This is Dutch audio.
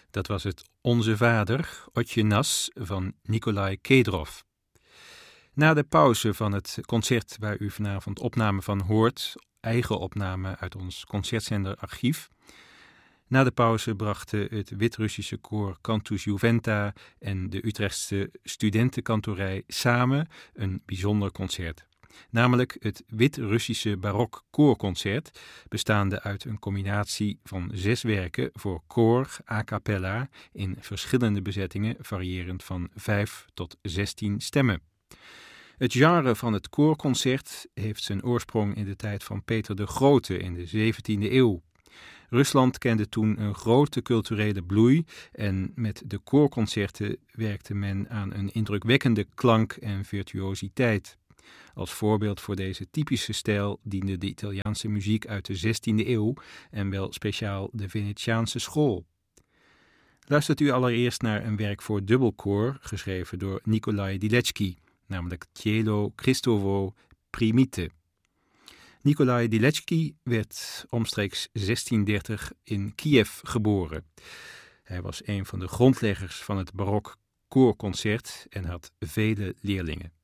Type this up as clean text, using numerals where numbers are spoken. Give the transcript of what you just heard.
Dat was het Onze Vader, Otje Nas van Nikolai Kedrov. Na de pauze van het concert waar u vanavond opname van hoort, eigen opname uit ons concertzenderarchief. Na de pauze brachten het Wit-Russische koor Cantus Juventa en de Utrechtse studentenkantorij samen een bijzonder concert. Namelijk het Wit-Russische barok koorconcert, bestaande uit een combinatie van 6 werken voor koor a cappella in verschillende bezettingen, variërend van 5 tot 16 stemmen. Het genre van het koorconcert heeft zijn oorsprong in de tijd van Peter de Grote in de 17e eeuw. Rusland kende toen een grote culturele bloei en met de koorconcerten werkte men aan een indrukwekkende klank en virtuositeit. Als voorbeeld voor deze typische stijl diende de Italiaanse muziek uit de 16e eeuw en wel speciaal de Venetiaanse school. Luistert u allereerst naar een werk voor dubbelkoor geschreven door Nikolai Diletschky, namelijk Cielo Cristovo Primite. Nikolai Diletschky werd omstreeks 1630 in Kiev geboren. Hij was een van de grondleggers van het barok koorconcert en had vele leerlingen.